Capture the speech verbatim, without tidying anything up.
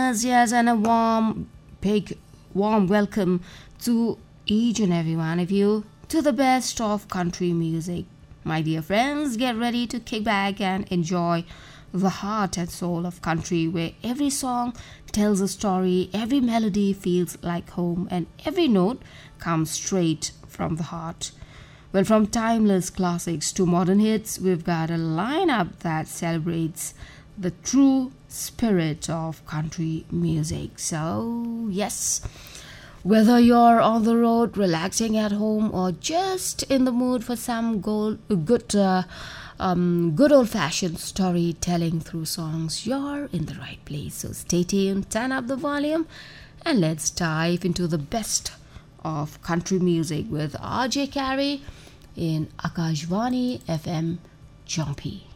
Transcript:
listeners, yes, and a warm, big, warm welcome to each and every one of you to the best of country music. My dear friends, get ready to kick back and enjoy the heart and soul of country, where every song tells a story, every melody feels like home, and every note comes straight from the heart. Well, from timeless classics to modern hits, we've got a lineup that celebrates the true spirit of country music. So, yes, whether you're on the road, relaxing at home, or just in the mood for some gold, good, uh, um, good old-fashioned storytelling through songs, you're in the right place. So stay tuned, turn up the volume, and let's dive into the best of country music with R J Carey in Akashvani F M Jumpy.